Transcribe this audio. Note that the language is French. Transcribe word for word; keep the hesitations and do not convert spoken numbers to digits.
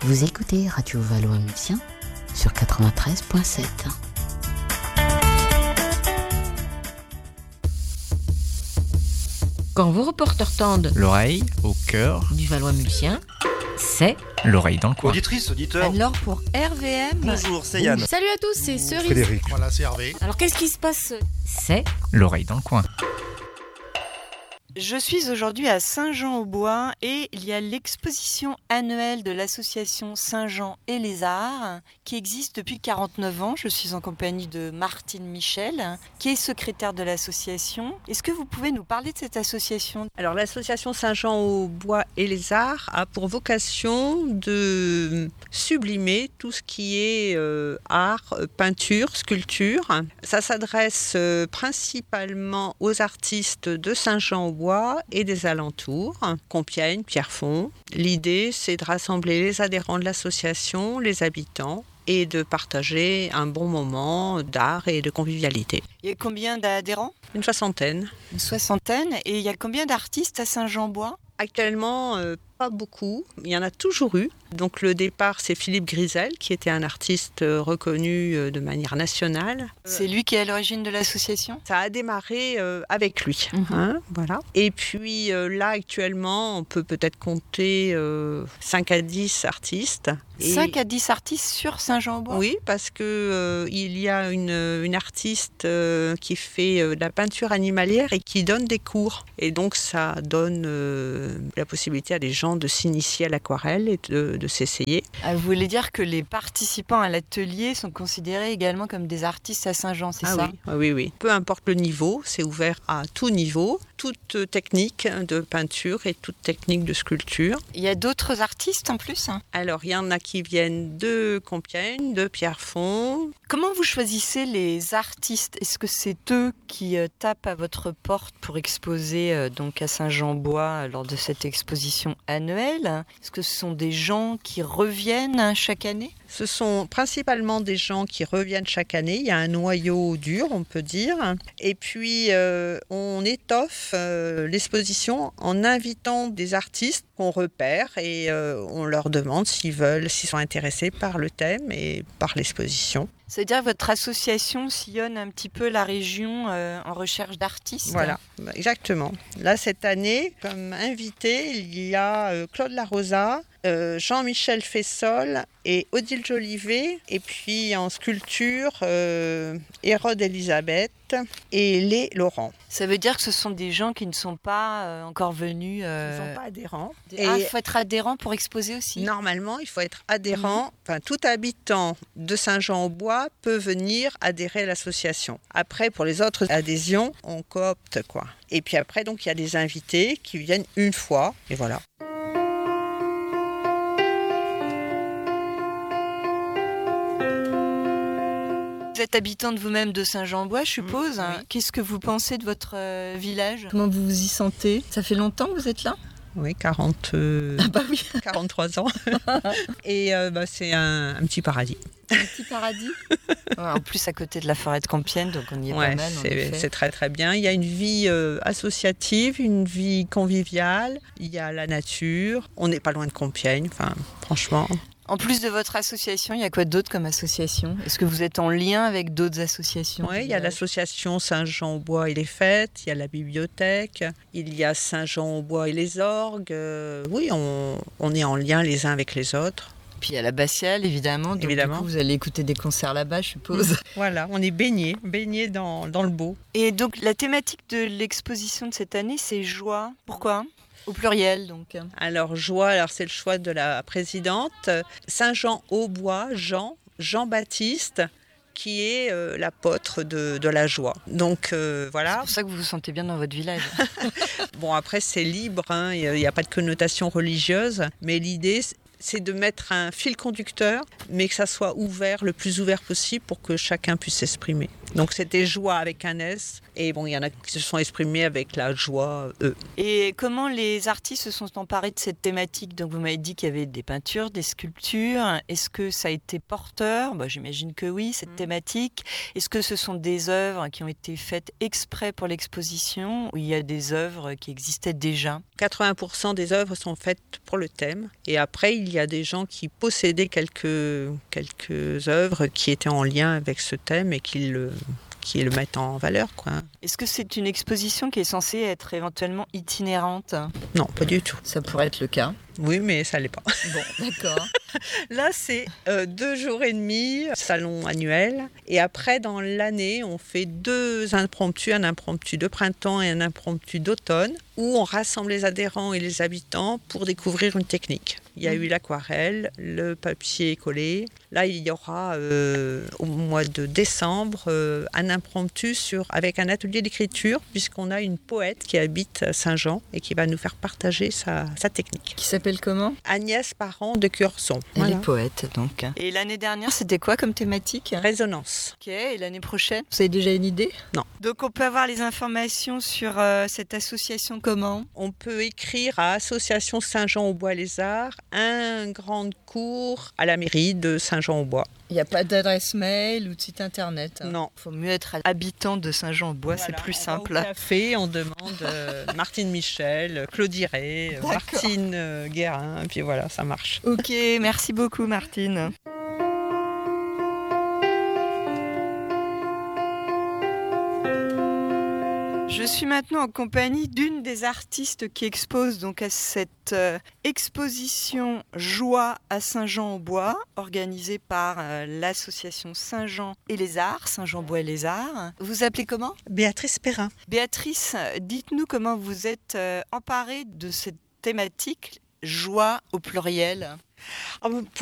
Vous écoutez Radio Valois-Mulsien sur quatre-vingt-treize virgule sept. Quand vos reporters tendent l'oreille au cœur du Valois-Mulsien, c'est l'oreille dans le coin. Auditrice, auditeur. Alors pour R V M. Bonjour, c'est Yann. Salut à tous, c'est Cerise. Frédéric. Voilà, c'est Hervé. Alors qu'est-ce qui se passe? C'est l'oreille dans le coin. Je suis aujourd'hui à Saint-Jean-au-Bois et il y a l'exposition annuelle de l'association Saint-Jean et les Arts qui existe depuis quarante-neuf ans. Je suis en compagnie de Martine Michel, qui est secrétaire de l'association. Est-ce que vous pouvez nous parler de cette association? Alors l'association Saint-Jean-au-Bois et les Arts a pour vocation de sublimer tout ce qui est euh, art, peinture, sculpture. Ça s'adresse euh, principalement aux artistes de Saint-Jean-au-Bois et des alentours, Compiègne, Pierrefonds. L'idée, c'est de rassembler les adhérents de l'association, les habitants, et de partager un bon moment d'art et de convivialité. Il y a combien d'adhérents? Une soixantaine. Une soixantaine. Et il y a combien d'artistes à Saint-Jean-au-Bois? Actuellement, euh, pas beaucoup. Il y en a toujours eu. Donc le départ, c'est Philippe Grisel, qui était un artiste reconnu de manière nationale. C'est lui qui est à l'origine de l'association? Ça a démarré euh, avec lui. Mmh. Hein, voilà. Et puis euh, là, actuellement, on peut peut-être compter euh, cinq à dix artistes. Et... cinq à dix artistes sur Saint-Jean-au-Bois? Oui, parce qu'il euh, y a une, une artiste euh, qui fait euh, de la peinture animalière et qui donne des cours. Et donc ça donne euh, la possibilité à des gens de s'initier à l'aquarelle et de, de s'essayer. Ah, vous voulez dire que les participants à l'atelier sont considérés également comme des artistes à Saint-Jean, c'est ah ça? Oui, oui, oui. Peu importe le niveau, c'est ouvert à tout niveau, toute technique de peinture et toute technique de sculpture. Il y a d'autres artistes en plus? Alors, il y en a qui viennent de Compiègne, de Pierrefonds. Comment vous choisissez les artistes? Est-ce que c'est eux qui euh, tapent à votre porte pour exposer euh, donc à Saint-Jean-au-Bois euh, lors de cette exposition annuelle? Est-ce que ce sont des gens qui reviennent hein, chaque année? Ce sont principalement des gens qui reviennent chaque année. Il y a un noyau dur, on peut dire. Et puis, euh, on étoffe euh, l'exposition en invitant des artistes qu'on repère et euh, on leur demande s'ils veulent, s'ils sont intéressés par le thème et par l'exposition. C'est-à-dire que votre association sillonne un petit peu la région euh, en recherche d'artistes? Voilà, exactement. Là, cette année, comme invité, il y a euh, Claude Larosa, euh, Jean-Michel Fessol et Odile Jolivet. Et puis en sculpture, euh, Hérode Elisabeth et Lé Laurent. Ça veut dire que ce sont des gens qui ne sont pas euh, encore venus... Euh... Ils ne sont pas adhérents. Et... Ah, il faut être adhérent pour exposer aussi? Normalement, il faut être adhérent. Mmh. Enfin, tout habitant de Saint-Jean-au-Bois peut venir adhérer à l'association. Après, pour les autres adhésions, on coopte, quoi. Et puis après, donc, il y a des invités qui viennent une fois, et voilà. Vous êtes habitante vous-même de Saint-Jean-au-Bois, je suppose. Mmh, oui. Qu'est-ce que vous pensez de votre euh, village? Comment vous vous y sentez? Ça fait longtemps que vous êtes là? Oui, quarante, euh, ah bah oui. quarante-trois ans. Et euh, bah, c'est un, un petit paradis. Un petit paradis. Ouais, en plus, à côté de la forêt de Compiègne, donc on y est ouais, pas mal. C'est, c'est très très bien. Il y a une vie euh, associative, une vie conviviale. Il y a la nature. On n'est pas loin de Compiègne, enfin, franchement... En plus de votre association, il y a quoi d'autre comme association? Est-ce que vous êtes en lien avec d'autres associations? Oui, il y a l'association Saint-Jean-au-Bois et les Fêtes, il y a la bibliothèque, il y a Saint-Jean-au-Bois et les orgues. Euh, oui, on, on est en lien les uns avec les autres. Puis il y a la Bastiale, évidemment. Donc évidemment. Du coup, vous allez écouter des concerts là-bas, je suppose. Voilà, on est baignés, baignés dans, dans le beau. Et donc, la thématique de l'exposition de cette année, c'est joie. Pourquoi ? Au pluriel, donc. Alors, joie, alors c'est le choix de la présidente. Saint-Jean-au-Bois, Jean, Jean-Baptiste, qui est euh, l'apôtre de, de la joie. Donc, euh, voilà. C'est pour ça que vous vous sentez bien dans votre village. Bon, après, c'est libre, hein, il n'y a pas de connotation religieuse, mais l'idée, c'est de mettre un fil conducteur, mais que ça soit ouvert, le plus ouvert possible, pour que chacun puisse s'exprimer. Donc, c'était joie avec un S Et bon, il y en a qui se sont exprimés avec la joie, eux. Et comment les artistes se sont emparés de cette thématique? Donc vous m'avez dit qu'il y avait des peintures, des sculptures. Est-ce que ça a été porteur? Bah, j'imagine que oui, cette mmh. thématique. Est-ce que ce sont des œuvres qui ont été faites exprès pour l'exposition ou il y a des œuvres qui existaient déjà? quatre-vingts pour cent des œuvres sont faites pour le thème. Et après, il y a des gens qui possédaient quelques, quelques œuvres qui étaient en lien avec ce thème et qui le... qui le mettent en valeur, quoi. Est-ce que c'est une exposition qui est censée être éventuellement itinérante? Non, pas du tout. Ça pourrait être le cas. Oui, mais ça l'est pas. Bon, d'accord. Là, c'est euh, deux jours et demi, salon annuel. Et après, dans l'année, on fait deux impromptus, un impromptu de printemps et un impromptu d'automne, où on rassemble les adhérents et les habitants pour découvrir une technique. Il y a mmh. eu l'aquarelle, le papier collé. Là, il y aura euh, au mois de décembre euh, un impromptu sur, avec un atelier d'écriture, puisqu'on a une poète qui habite à Saint-Jean et qui va nous faire partager sa, sa technique. Qui s'appelle comment? Agnès Parent de Curson. Elle voilà. est poète, donc. Et l'année dernière, c'était quoi comme thématique? Résonance. Ok, et l'année prochaine, vous avez déjà une idée? Non. Donc, on peut avoir les informations sur euh, cette association comment? On peut écrire à Association Saint-Jean-au-Bois-les-Arts, un grand cours à la mairie de Saint-Jean-au-Bois. Il n'y a pas d'adresse mail ou de site internet? Non. Il faut mieux être habitant de Saint-Jean-au-Bois, voilà, c'est plus on simple. Va au café, on demande euh, Martine Michel, Claude Iret, Martine euh, Guérin, puis voilà, ça marche. Ok, merci beaucoup Martine. Je suis maintenant en compagnie d'une des artistes qui expose donc à cette euh, exposition Joie à Saint-Jean-au-Bois, organisée par euh, l'association Saint-Jean et les Arts, Saint-Jean-Bois et les Arts. Vous vous appelez comment? Béatrice Perrin. Béatrice, dites-nous comment vous êtes euh, emparée de cette thématique Joie au pluriel.